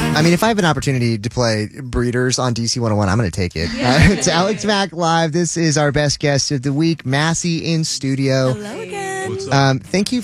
I mean, if I have an opportunity to play Breeders on DC 101, I'm going to take it. It's Alex Mack Live. This is our best guest of the week, Massey in studio. Hello again. What's up? Thank you